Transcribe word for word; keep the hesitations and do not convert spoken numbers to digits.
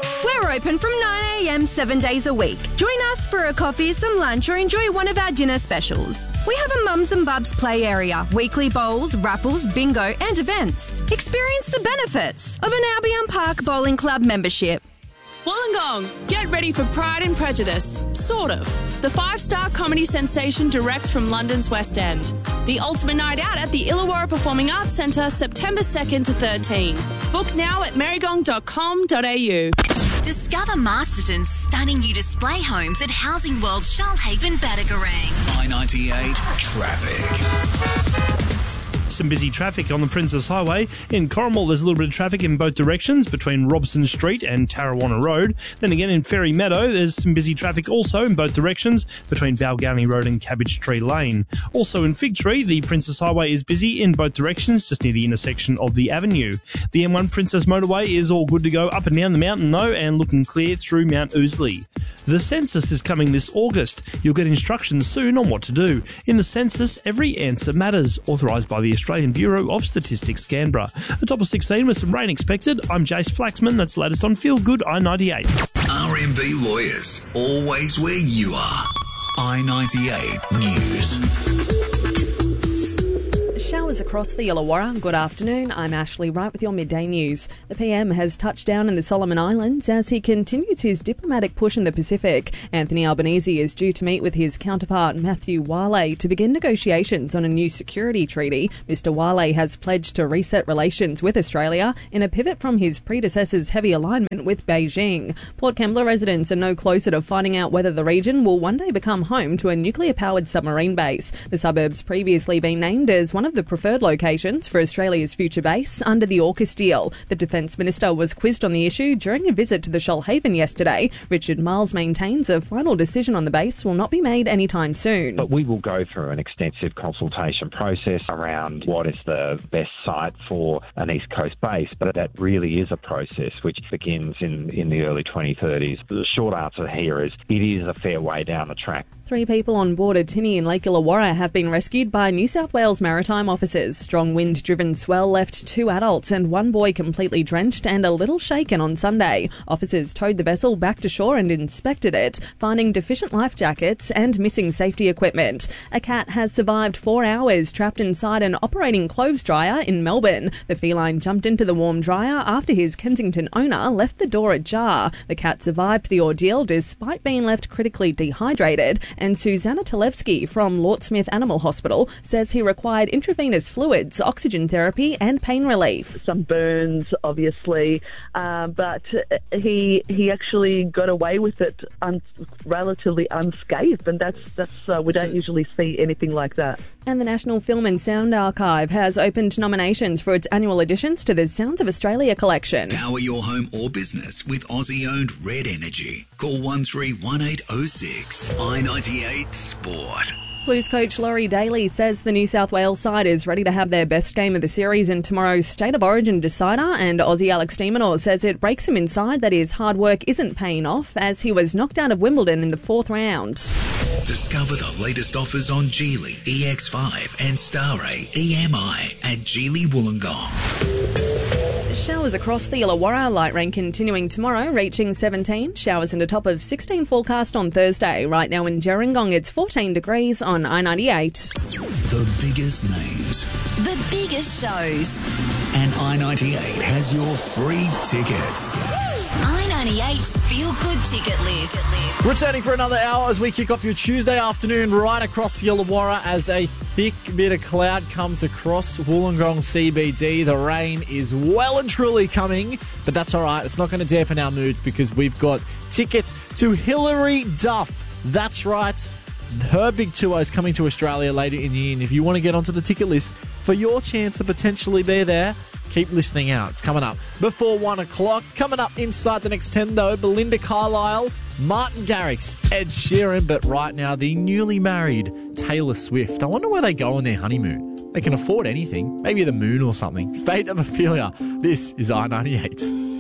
We're open from nine a m seven days a week. Join us for a coffee, some lunch, or enjoy one of our dinner specials. We have a Mums and Bubs play area, weekly bowls, raffles, bingo, and events. Experience the benefits of an Albion Park Bowling Club membership. Wollongong, get ready for Pride and Prejudice. Sort of. The five-star comedy sensation directs from London's West End. The ultimate night out at the Illawarra Performing Arts Centre, September second to thirteenth. Book now at marygong dot com dot a u. Discover Masterton's stunning new display homes at Housing World Shoalhaven, Batagaring. I ninety-eight traffic. Some busy traffic on the Princess Highway. In Corrimal, there's a little bit of traffic in both directions between Robson Street and Tarrawanna Road. Then again, in Ferry Meadow, there's some busy traffic also in both directions between Balgownie Road and Cabbage Tree Lane. Also in Fig Tree, the Princess Highway is busy in both directions, just near the intersection of the avenue. The M one Princess Motorway is all good to go up and down the mountain though, and looking clear through Mount Ousley. The census is coming this August. You'll get instructions soon on what to do. In the census, every answer matters. Authorised by the Australian Bureau of Statistics, Canberra. A top of sixteen with some rain expected. I'm Jace Flaxman. That's the latest on Feel Good I ninety-eight. R M B Lawyers, always where you are. I ninety-eight News. Showers across the Illawarra. Good afternoon. I'm Ashley Wright with your midday news. The P M has touched down in the Solomon Islands as he continues his diplomatic push in the Pacific. Anthony Albanese is due to meet with his counterpart Matthew Wale to begin negotiations on a new security treaty. Mister Wale has pledged to reset relations with Australia in a pivot from his predecessor's heavy alignment with Beijing. Port Kembla residents are no closer to finding out whether the region will one day become home to a nuclear-powered submarine base. The suburb's previously been named as one of the preferred locations for Australia's future base under the AUKUS deal. The Defence Minister was quizzed on the issue during a visit to the Shoalhaven yesterday. Richard Miles maintains a final decision on the base will not be made anytime soon. But we will go through an extensive consultation process around what is the best site for an East Coast base, but that really is a process which begins in, in the early twenty thirties. The short answer here is it is a fair way down the track. Three people on board a tinny in Lake Illawarra have been rescued by New South Wales maritime officers. Strong wind-driven swell left two adults and one boy completely drenched and a little shaken on Sunday. Officers towed the vessel back to shore and inspected it, finding deficient life jackets and missing safety equipment. A cat has survived four hours trapped inside an operating clothes dryer in Melbourne. The feline jumped into the warm dryer after his Kensington owner left the door ajar. The cat survived the ordeal despite being left critically dehydrated, and Susanna Talevsky from Lort Smith Animal Hospital says he required intravenous fluids, oxygen therapy and pain relief. Some burns, obviously, uh, but he he actually got away with it un- relatively unscathed, and that's that's uh, we don't usually see anything like that. And the National Film and Sound Archive has opened nominations for its annual additions to the Sounds of Australia collection. Power your home or business with Aussie-owned Red Energy. Call one three one eight oh six. I ninety-eight Sport. Blues coach Laurie Daly says the New South Wales side is ready to have their best game of the series in tomorrow's State of Origin decider, and Aussie Alex de Minaur says it breaks him inside that his hard work isn't paying off as he was knocked out of Wimbledon in the fourth round. Discover the latest offers on Geely E X five and Starray E M I at Geely Wollongong. Showers across the Illawarra, light rain continuing tomorrow, reaching seventeen. Showers and a top of sixteen forecast on Thursday. Right now in Gerringong, it's fourteen degrees on I ninety-eight. The biggest names. The biggest shows. And I ninety-eight has your free tickets. I ninety-eight's Feel Good ticket list. Returning for another hour as we kick off your Tuesday afternoon right across the Illawarra as a thick bit of cloud comes across Wollongong C B D. The rain is well and truly coming, but that's all right. It's not going to dampen our moods because we've got tickets to Hilary Duff. That's right. Her big tour is coming to Australia later in the year, and if you want to get onto the ticket list for your chance to potentially be there, keep listening out. It's coming up before one o'clock. Coming up inside the next ten, though, Belinda Carlisle, Martin Garrix, Ed Sheeran, but right now, the newly married Taylor Swift. I wonder where they go on their honeymoon. They can afford anything. Maybe the moon or something. Fate of Ophelia. This is I ninety-eight.